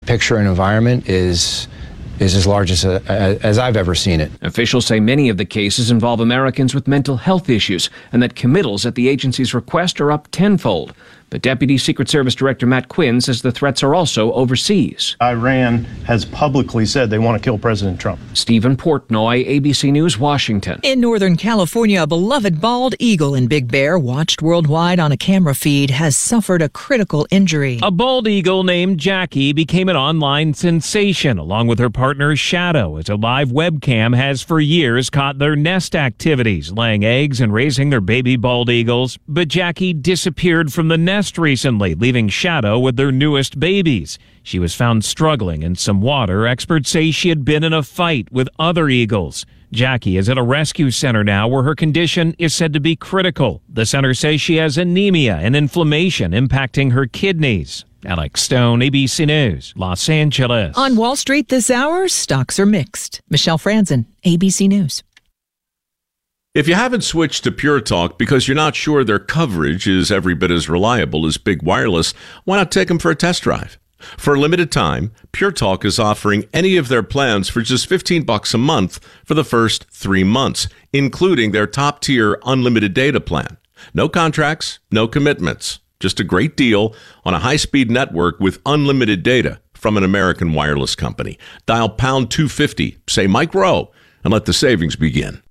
picture and environment is as large as I've ever seen it. Officials say many of the cases involve Americans with mental health issues and that committals at the agency's request are up tenfold. But Deputy Secret Service Director Matt Quinn says the threats are also overseas. Iran has publicly said they want to kill President Trump. Stephen Portnoy, ABC News, Washington. In Northern California, a beloved bald eagle in Big Bear, watched worldwide on a camera feed, has suffered a critical injury. A bald eagle named Jackie became an online sensation, along with her partner Shadow, as a live webcam has for years caught their nest activities, laying eggs and raising their baby bald eagles. But Jackie disappeared from the nest recently, leaving Shadow with their newest babies. She was found struggling in some water. Experts say she had been in a fight with other eagles. Jackie is at a rescue center now where her condition is said to be critical. The center says she has anemia and inflammation impacting her kidneys. Alex Stone, ABC News, Los Angeles. On Wall Street this hour, stocks are mixed. Michelle Franzen, ABC News. If you haven't switched to Pure Talk because you're not sure their coverage is every bit as reliable as Big Wireless, why not take them for a test drive? For a limited time, Pure Talk is offering any of their plans for just $15 a month for the first 3 months, including their top-tier unlimited data plan. No contracts, no commitments. Just a great deal on a high-speed network with unlimited data from an American wireless company. Dial pound 250, say Mike Rowe, and let the savings begin.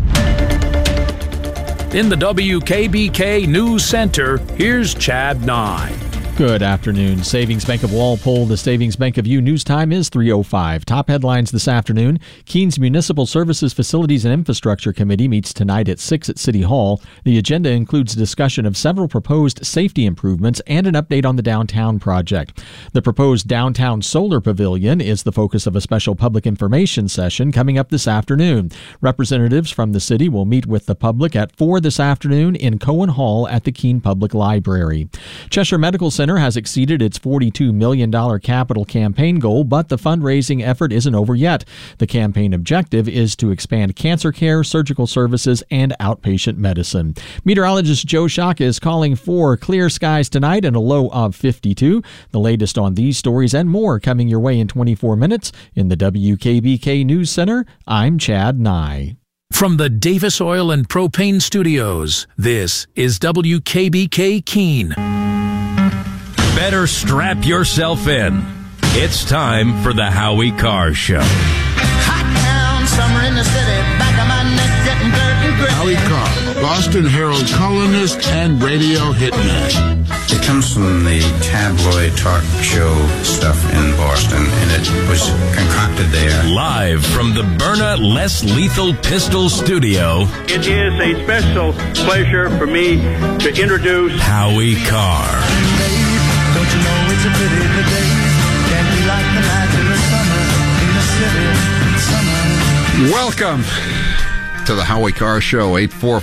In the WKBK News Center, here's Chad Nye. Good afternoon. Savings Bank of Walpole, the Savings Bank of You. News time is 3:05. Top headlines this afternoon. Keene's Municipal Services Facilities and Infrastructure Committee meets tonight at 6 at City Hall. The agenda includes a discussion of several proposed safety improvements and an update on the downtown project. The proposed downtown solar pavilion is the focus of a special public information session coming up this afternoon. Representatives from the city will meet with the public at 4 this afternoon in Cohen Hall at the Keene Public Library. Cheshire Medical Center has exceeded its $42 million capital campaign goal, but the fundraising effort isn't over yet. The campaign objective is to expand cancer care, surgical services, and outpatient medicine. Meteorologist Joe Shock is calling for clear skies tonight and a low of 52. The latest on these stories and more coming your way in 24 minutes. In the WKBK News Center, I'm Chad Nye. From the Davis Oil and Propane Studios, this is WKBK Keene. Better strap yourself in. It's time for the Howie Carr Show. Hot town, summer in the city, back of my neck getting dirt and gritty. Howie Carr, Boston Herald columnist and radio hitman. It comes from the tabloid talk show stuff in Boston, and it was concocted there. Live from the Byrna Less Lethal Pistol Studio. It is a special pleasure for me to introduce Howie Carr. Don't you know it's a pity the days can't be like the night in the summer in the city. Summer. Welcome to the Howie Carr Show,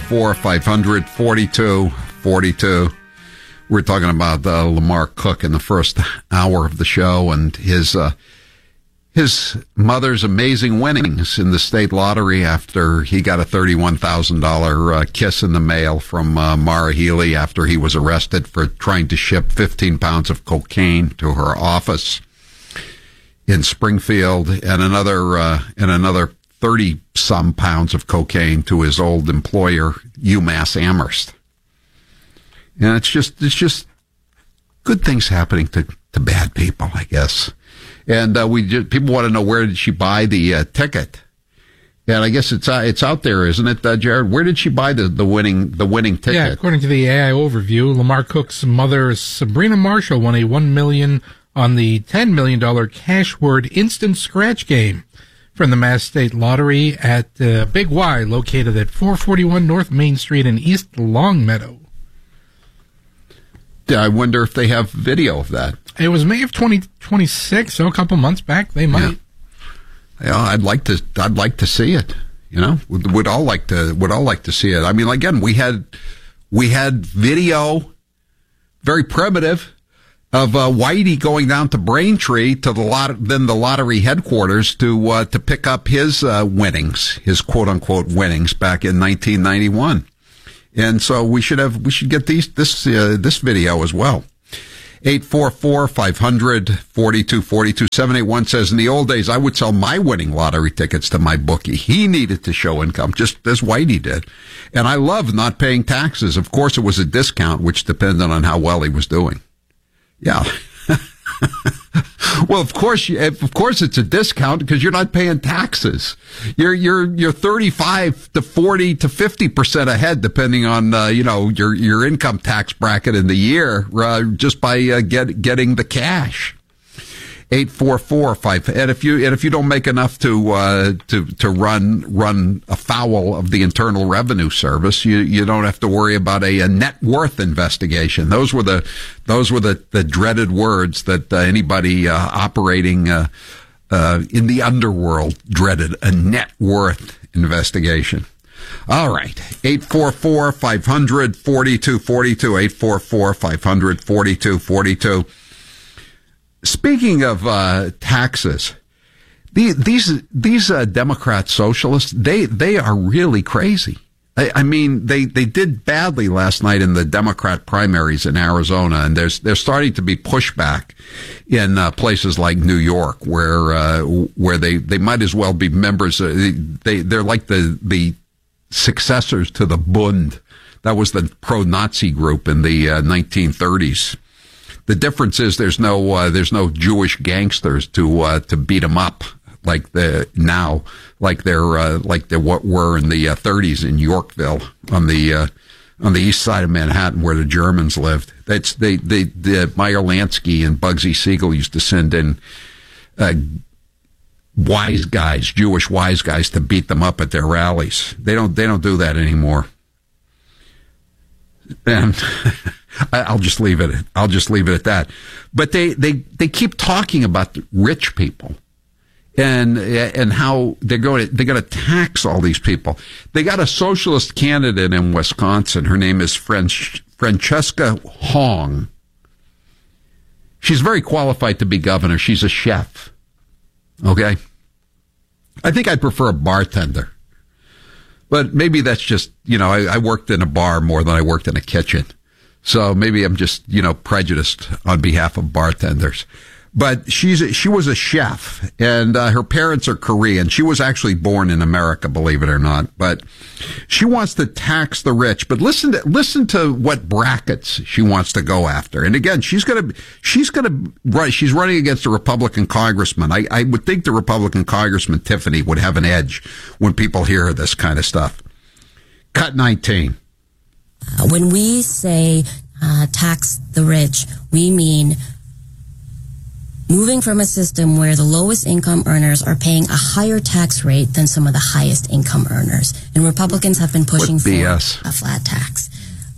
844-500-4242. We're talking about Lamar Cook in the first hour of the show and his mother's amazing winnings in the state lottery after he got a $31,000 kiss in the mail from Mara Healy after he was arrested for trying to ship 15 pounds of cocaine to her office in Springfield and another 30-some pounds of cocaine to his old employer, UMass Amherst. And it's just good things happening to bad people, I guess. And people want to know, where did she buy the ticket? And I guess it's out there, isn't it, Jared? Where did she buy the winning ticket? Yeah, according to the AI overview, Lamar Cook's mother, Sabrina Marshall, won a $1 million on the $10 million cash word instant scratch game from the Mass State Lottery at Big Y, located at 441 North Main Street in East Longmeadow. I wonder if they have video of that. It was May of 2026, so a couple months back. They might. Yeah, I'd like to see it. You know, would all like to see it. I mean, again, we had video, very primitive, of Whitey going down to Braintree to the lottery headquarters to pick up his winnings, his quote unquote winnings back in 1991. And so we should get this video as well. 844-500-4242. 781 says, in the old days, I would sell my winning lottery tickets to my bookie. He needed to show income, just as Whitey did. And I loved not paying taxes. Of course, it was a discount, which depended on how well he was doing. Yeah. Well, of course it's a discount because you're not paying taxes. You're 35 to 40 to 50% ahead, depending on your income tax bracket in the year, just by getting the cash. 844-5, and if you don't make enough to run afoul of the Internal Revenue Service, you don't have to worry about a net worth investigation. Those were the dreaded words that anybody operating in the underworld dreaded, a net worth investigation. All right, 844-500-4242, 844-500-4242. Speaking of taxes, these Democrat socialists, they are really crazy. I mean, they did badly last night in the Democrat primaries in Arizona, and there's starting to be pushback in places like New York, where they might as well be members. They're like the successors to the Bund. That was the pro-Nazi group in the 1930s. The difference is there's no Jewish gangsters to beat them up like there what were in the 30s in Yorkville on the east side of Manhattan where the Germans lived. The Meyer Lansky and Bugsy Siegel used to send in wise guys, Jewish wise guys, to beat them up at their rallies. They don't do that anymore. And I'll just leave it at that. But they keep talking about rich people and how they're going to tax all these people. They got a socialist candidate in Wisconsin. Her name is Francesca Hong. She's very qualified to be governor. She's a chef. Okay? I think I'd prefer a bartender. But maybe that's just, I worked in a bar more than I worked in a kitchen. So maybe I'm just, prejudiced on behalf of bartenders. But she was a chef, and her parents are Korean. She was actually born in America, believe it or not. But she wants to tax the rich. But listen to what brackets she wants to go after. And again, she's running against a Republican congressman. I would think the Republican congressman Tiffany would have an edge when people hear this kind of stuff. Cut 19. When we say tax the rich, we mean moving from a system where the lowest income earners are paying a higher tax rate than some of the highest income earners. And Republicans have been pushing for a flat tax.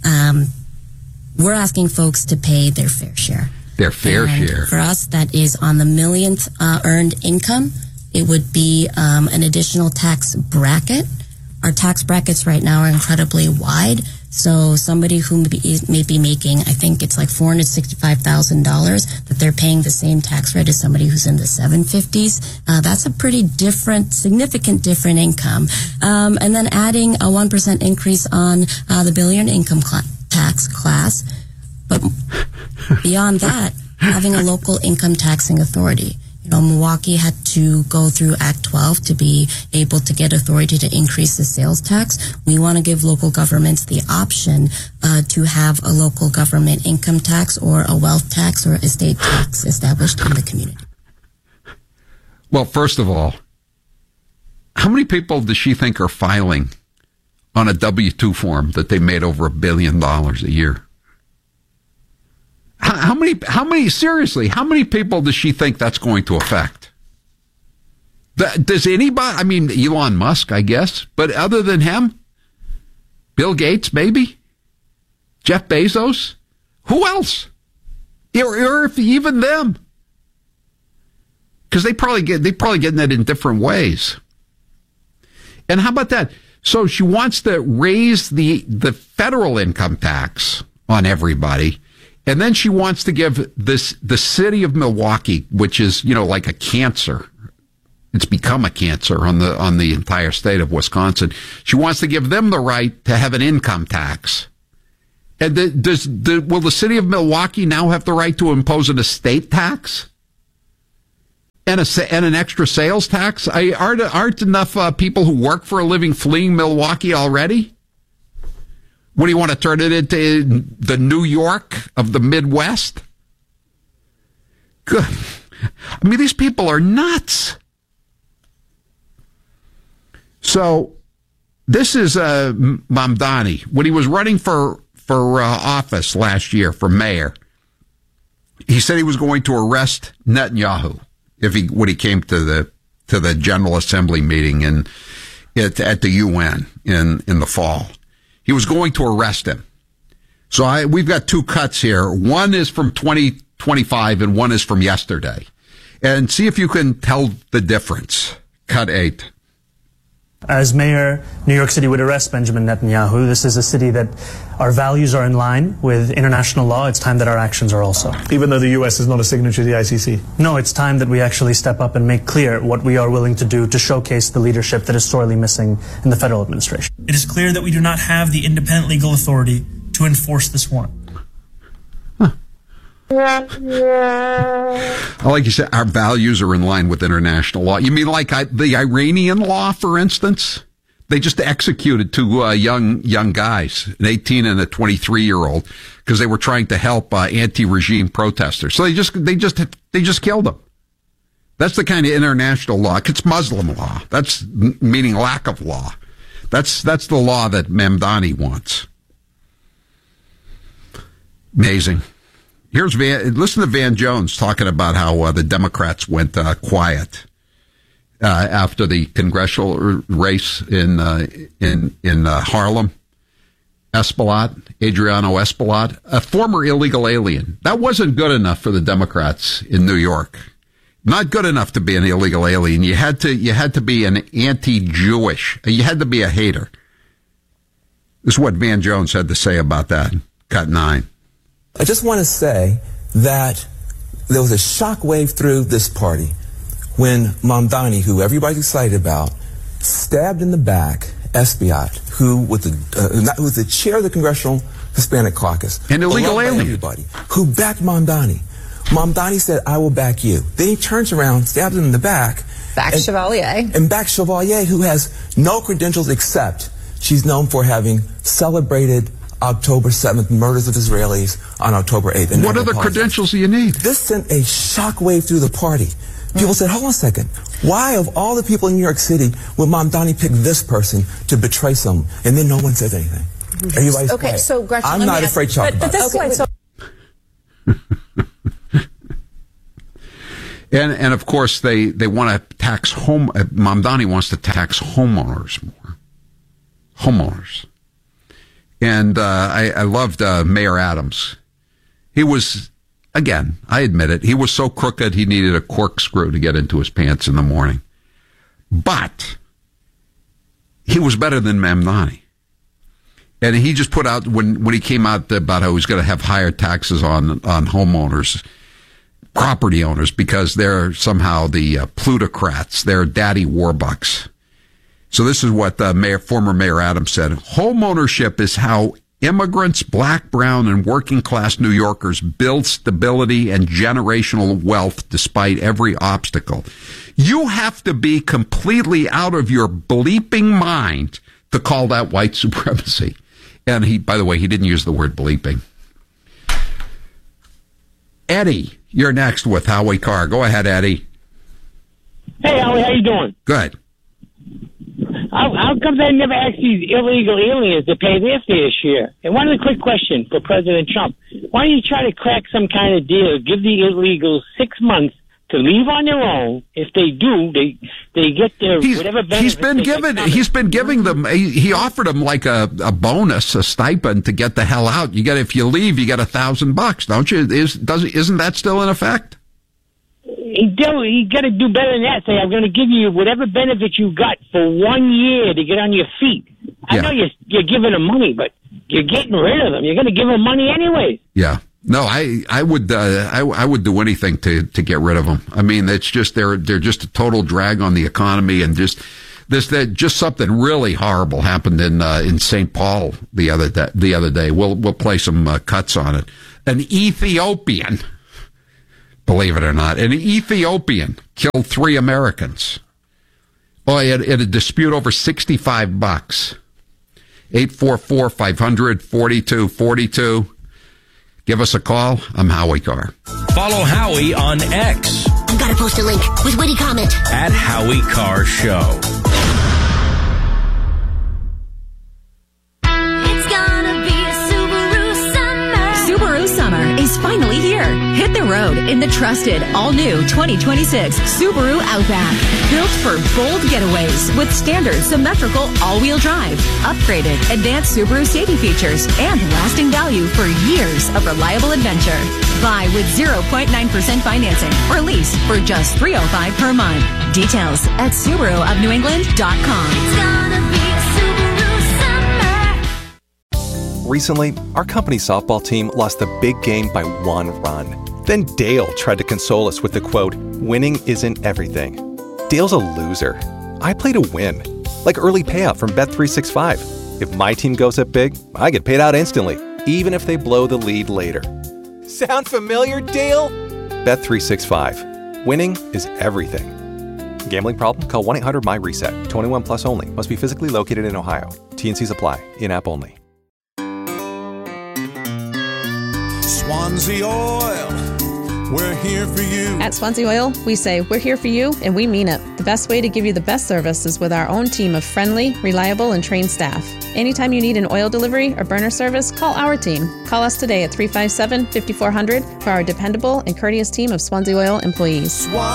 We're asking folks to pay their fair share. Their fair share. For us, that is on the millionth earned income. It would be an additional tax bracket. Our tax brackets right now are incredibly wide. So somebody who may be making, I think it's like $465,000, that they're paying the same tax rate as somebody who's in the 750s. That's a pretty significant different income. And then adding a 1% increase on the billion income tax class. But beyond that, having a local income taxing authority. Milwaukee had to go through Act 12 to be able to get authority to increase the sales tax. We want to give local governments the option to have a local government income tax or a wealth tax or estate tax established in the community. Well, first of all, how many people does she think are filing on a W-2 form that they made over $1 billion a year? How many people does she think that's going to affect? Does anybody, Elon Musk, I guess, but other than him, Bill Gates, maybe? Jeff Bezos? Who else? Or if even them? Because they probably getting that in different ways. And how about that? So she wants to raise the federal income tax on everybody. And then she wants to give the city of Milwaukee, which is, like a cancer. It's become a cancer on the entire state of Wisconsin. She wants to give them the right to have an income tax. And will the city of Milwaukee now have the right to impose an estate tax and an extra sales tax? Aren't enough people who work for a living fleeing Milwaukee already? What do you want to turn it into, the New York of the Midwest? Good. I mean, these people are nuts. So this is Mamdani. When he was running for office last year for mayor, he said he was going to arrest Netanyahu when he came to the General Assembly meeting at the UN in the fall. He was going to arrest him. So we've got two cuts here. One is from 2025 and one is from yesterday. And see if you can tell the difference. Cut 8. As mayor, New York City would arrest Benjamin Netanyahu. This is a city that our values are in line with international law. It's time that our actions are also. Even though the U.S. is not a signatory to the ICC? No, it's time that we actually step up and make clear what we are willing to do to showcase the leadership that is sorely missing in the federal administration. It is clear that we do not have the independent legal authority to enforce this warrant. Like you said, our values are in line with international law. You mean like the Iranian law, for instance? They just executed two young guys, an 18 and a 23-year-old, because they were trying to help anti-regime protesters. So they just killed them. That's the kind of international law. It's Muslim law. That's meaning lack of law. That's the law that Mamdani wants. Amazing. Listen to Van Jones talking about how the Democrats went quiet after the congressional race in Harlem. Adriano Espelot, a former illegal alien. That wasn't good enough for the Democrats in New York. Not good enough to be an illegal alien. You had to be an anti-Jewish. You had to be a hater. This is what Van Jones had to say about that. Cut 9. I just want to say that there was a shockwave through this party when Mamdani, who everybody's excited about, stabbed in the back Espelot, who was the chair of the Congressional Hispanic Caucus, an illegal alien, everybody, who backed Mamdani. Mamdani said, "I will back you." Then he turns around, stabs him in the back, backs Chevalier, who has no credentials except she's known for having celebrated October 7th murders of Israelis on October 8th. And what other credentials do you need? This sent a shockwave through the party. People said, hold on a second. Why, of all the people in New York City, would Mamdani pick this person to betray someone? And then no one said anything. Everybody's quiet. So Gretchen, I'm not afraid to talk about it. And of course, they want to tax Mamdani wants to tax homeowners more. Homeowners. And I loved Mayor Adams. He was, again, I admit it, he was so crooked he needed a corkscrew to get into his pants in the morning. But he was better than Mamdani. And he just put out, when he came out about how he was going to have higher taxes on homeowners, property owners, because they're somehow the plutocrats, they're daddy warbucks. So this is what former Mayor Adams said. Homeownership is how immigrants, black, brown, and working class New Yorkers build stability and generational wealth despite every obstacle. You have to be completely out of your bleeping mind to call that white supremacy. And by the way, he didn't use the word bleeping. Eddie, you're next with Howie Carr. Go ahead, Eddie. Hey, Howie, how you doing? Good. How come they never asked these illegal aliens to pay their fair share? And one other quick question for President Trump. Why don't you try to crack some kind of deal, give the illegals 6 months to leave on their own? If they do, they get their whatever benefit. He's been giving them, he offered them like a bonus, a stipend to get the hell out. If you leave, you get $1,000, don't you? Isn't that still in effect? You got to do better than that. Say, I'm going to give you whatever benefit you got for 1 year to get on your feet. I know you're giving them money, but you're getting rid of them. You're going to give them money anyways. Yeah. No, I would do anything to get rid of them. I mean, it's just they're just a total drag on the economy, and just Just something really horrible happened in St. Paul the other day. We'll play some cuts on it. An Ethiopian, believe it or not, killed 3 Americans. In a dispute over $65. 844-500-4242. Give us a call. I'm Howie Carr. Follow Howie on X. I've got to post a link with witty comment. At Howie Carr Show. It's gonna be a Subaru summer. Subaru summer is finally here. Hit the road in the trusted, all-new 2026 Subaru Outback. Built for bold getaways with standard symmetrical all-wheel drive, upgraded advanced Subaru safety features, and lasting value for years of reliable adventure. Buy with 0.9% financing or lease for just $305 per month. Details at SubaruofNewEngland.com. It's gonna be a Subaru summer. Recently, our company's softball team lost the big game by 1 run. Then Dale tried to console us with the quote, "Winning isn't everything." Dale's a loser. I play to win. Like early payout from Bet365. If my team goes up big, I get paid out instantly, even if they blow the lead later. Sound familiar, Dale? Bet365. Winning is everything. Gambling problem? Call 1-800-MY-RESET. 21 plus only. Must be physically located in Ohio. T&Cs apply. In-app only. Swansea Oil, we're here for you. At Swansea Oil, we say we're here for you, and we mean it. The best way to give you the best service is with our own team of friendly, reliable, and trained staff. Anytime you need an oil delivery or burner service, call our team. Call us today at 357-5400 for our dependable and courteous team of Swansea Oil employees.